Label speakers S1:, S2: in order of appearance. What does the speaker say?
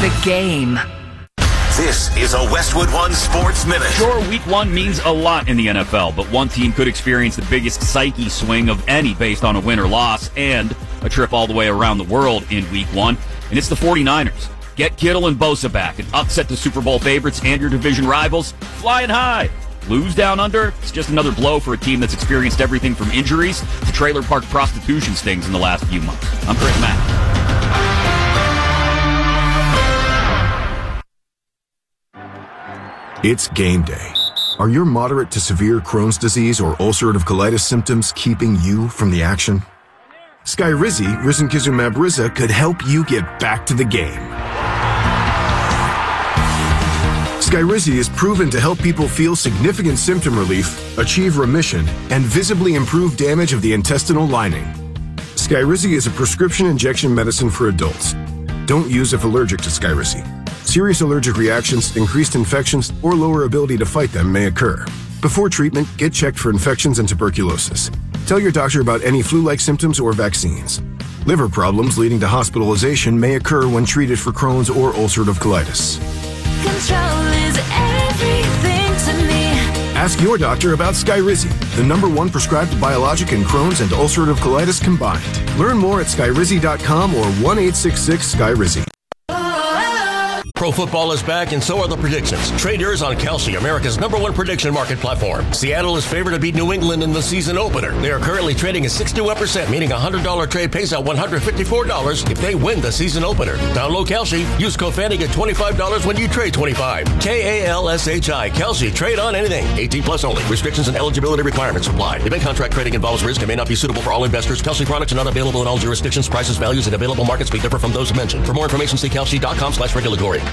S1: The Game.
S2: This is a Westwood One Sports Minute.
S3: Sure, Week 1 means a lot in the NFL, but one team could experience the biggest psyche swing of any based on a win or loss and a trip all the way around the world in Week 1, and it's the 49ers. Get Kittle and Bosa back and upset the Super Bowl favorites and your division rivals flying high. Lose down under, it's just another blow for a team that's experienced everything from injuries to trailer park prostitution stings in the last few months. I'm Chris Mack.
S4: It's game day. Are your moderate to severe Crohn's disease or ulcerative colitis symptoms keeping you from the action? Skyrizi, risankizumab Riza, could help you get back to the game. Skyrizi is proven to help people feel significant symptom relief, achieve remission, and visibly improve damage of the intestinal lining. Skyrizi is a prescription injection medicine for adults. Don't use if allergic to Skyrizi. Serious allergic reactions, increased infections, or lower ability to fight them may occur. Before treatment, get checked for infections and tuberculosis. Tell your doctor about any flu-like symptoms or vaccines. Liver problems leading to hospitalization may occur when treated for Crohn's or ulcerative colitis.
S5: Control is everything to me.
S4: Ask your doctor about Skyrizi, the #1 prescribed biologic in Crohn's and ulcerative colitis combined. Learn more at skyrizi.com or 1-866-SKYRIZI.
S6: Pro football is back, and so are the predictions. Trade yours on Kalshi, America's #1 prediction market platform. Seattle is favored to beat New England in the season opener. They are currently trading at 61%, meaning a $100 trade pays out $154 if they win the season opener. Download Kalshi. Use code FANNY, get $25 when you trade $25. Kalshi. Kalshi. Trade on anything. 18 plus only. Restrictions and eligibility requirements apply. Event contract trading involves risk and may not be suitable for all investors. Kalshi products are not available in all jurisdictions. Prices, values, and available markets may differ from those mentioned. For more information, see kalshi.com/regulatory.